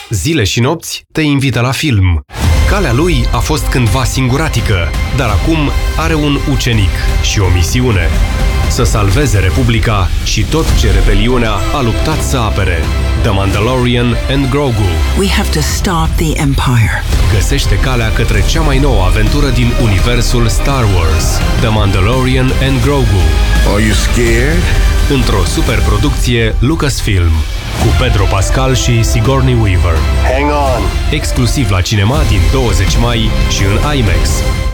Zile și nopți te invită la film. Calea lui a fost cândva singuratică, dar acum are un ucenic și o misiune: să salveze Republica și tot ce rebeliunea a luptat să apere. The Mandalorian and Grogu. We have to stop the Empire. Găsește calea către cea mai nouă aventură din universul Star Wars. The Mandalorian and Grogu. Are you scared? Într-o superproducție Lucasfilm, cu Pedro Pascal și Sigourney Weaver. Hang on! Exclusiv la cinema din 20 mai și în IMAX.